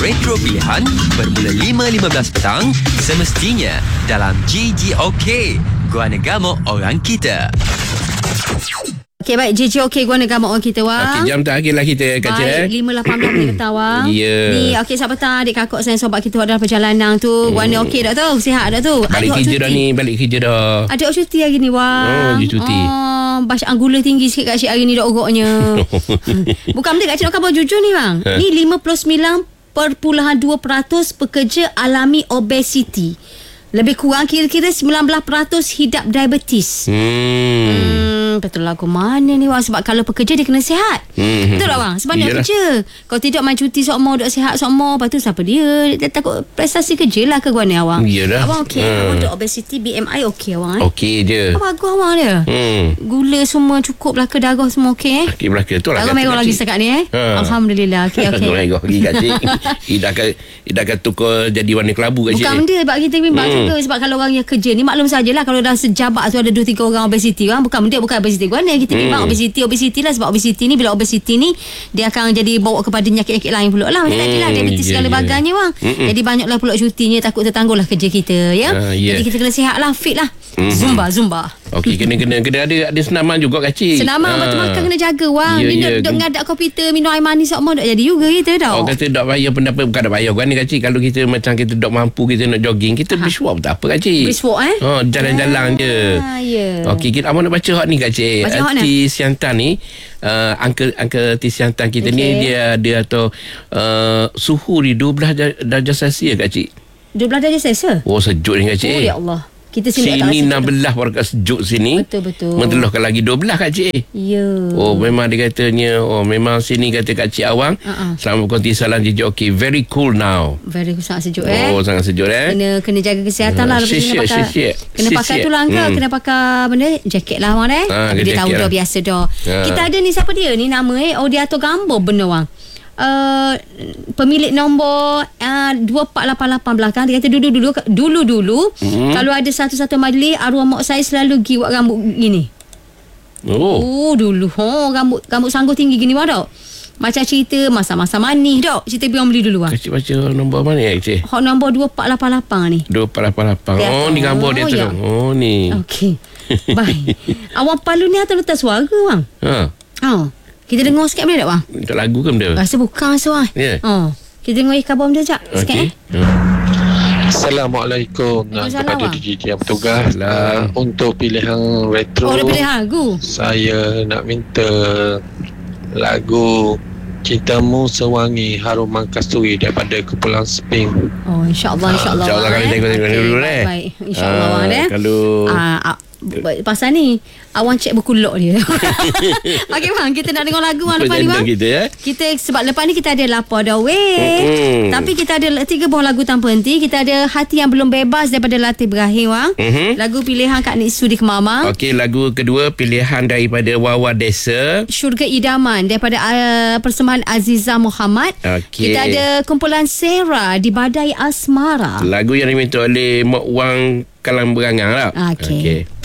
retro pilihan bermula 5.15 petang semestinya dalam GGOK, Guana Gamok Orang Kita. Okey, baik. GGOK Guana Gamok Orang Kita, Wang. Okey, jam terakhir lah kita kaca. Baik, 5.18 minit petang, Wang. Ya. Ni, okey, selamat petang adik kakak saya sobat kita dalam perjalanan tu. Guana okey tak tu? Sihat tak tu? Balik kerja dah ni, balik kerja dah. Adik cuti hari ni, Wang. Oh, dia cuti. Bacaan gula tinggi sikit kat cik hari ni dah ogoknya. Bukan benda kat cik nak khabar jujur ni, Wang. Ni 59.2% pekerja alami obesiti. Lebih kurang kira-kira 19% hidap diabetes. Betul lah, aku mana ni, Wang? Sebab kalau pekerja dia kena sihat. Betul tak, Wang? Sebab dia kerja. Kalau tidak main cuti sokmo, duduk sihat sokmo, lepas tu siapa dia? Dia takut prestasi kerja lah ke, Guana, Awang? Iyalah. Abang okey. Abang ada obesity, BMI okey, Awang? Okey je. Apa bagus, Awang dia? Gula semua cukup lah ke, darah semua okey? Okey, belaka tu lah. Darah merah lagi setakat ni Alhamdulillah. Okey. Darah merah lagi kat cik. Ida akan tukar jadi warna kelabu kat cik. Bukan benda sebab kita bimbang juga. Sebab kalau orang yang kerja ni, maklum sajalah kalau dah sejabat tu ada 2-3 orang obesiti, Wang. Bukan obesiti Guana. Kita bimbang obesiti lah. Sebab obesiti ni, bila obesiti ni dia akan jadi bawa kepada nyakit-nyakit lain pula lah. Macam tadi lah, diabetes segala baganya, Wang. Jadi banyaklah pula cutinya, takut tertangguh lah kerja kita, ya. Jadi kita kena sihat lah, fit lah. Zumba. Okey, kena ada senaman juga kacik. Senaman waktu makan kena jaga, Wang. Dia duduk ngadak komputer, minum air manis semua tak jadi juga kita dah. Orang kata dok payah pendapat, bukan dak payah kan ni kacik. Kalau kita macam kita dok mampu, kita nak jogging, kita brisk walk tak apa kacik. Brisk walk jalan-jalan je. Okey, kita abang nak baca hot ni kacik. T Siantan ni, Uncle T Siantan kita ni dia atau suhu di 12 darjah Celsius kacik. 12 darjah Celsius? Oh, sejuk ni kacik. Oh ya Allah. Kita sini 16 warga sejuk sini. Betul. Mentelohkan lagi 12 kak cik. Ya. Oh, memang dia katanya, memang sini kata kak cik Awang. Selamat konti salam jejak. Okay, very cool now. Very cool, sangat sejuk sangat sejuk Kena jaga kesihatan lah. Kena pakai tu lah Angka. Kena pakai benda jaket lah Wang dia tahu dah biasa dah. Kita ada ni, siapa dia ni nama dia atur gambar benar, Wang. Pemilik nombor 2488 belakang, dia kata dulu kalau ada satu-satu majlis, arwah mak saya selalu pergi buat rambut gini. Dulu rambut sanggup tinggi gini, Wang tak? Macam cerita masa-masa manis dok. Cerita biang beli dulu, Wang. Kacik baca nombor mana cik? Nombor 2488 ni. 2488. Ni gambar dia tu. Ni. Okey. Baik. Awang Palu ni atas letak suara, Wang. Kita dengar sikit boleh tak, Wang? Tak lagu ke benda? Rasa bukan Wang. Kita dengar khabar benda sekejap. Sikit Assalamualaikum kepada DJ yang bertugas. Untuk pilihan retro, ada pilihan lagu. Saya nak minta lagu Cintamu Sewangi Haruman Kasturi daripada Kepulauan Seping. InsyaAllah kali tengok dulu baik. InsyaAllah, Wang kalau pasal ni Awang cek berkulok dia. Okey, Wang, kita nak dengar lagu lepas ni, Wang. Kita sebab lepas ni kita ada Lapar Dah Weh. Tapi kita ada 3 buah lagu tanpa henti. Kita ada Hati Yang Belum Bebas daripada Latif Ibrahim, Wang. Lagu pilihan Kak Nik Sudi Kemamang. Okey, lagu kedua pilihan daripada Wawa Desa, Syurga Idaman daripada persembahan Aziza Muhammad. Kita ada kumpulan Sarah di Badai Asmara. Lagu yang diminta oleh Mak Wang Kalang Berangang lah. Okey.